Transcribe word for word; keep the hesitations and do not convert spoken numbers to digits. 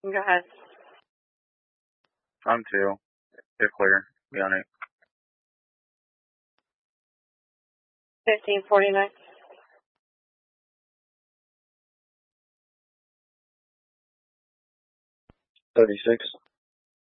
Go ahead. I'm two. You're clear. Be on it. Fifteen forty nine. Thirty-six.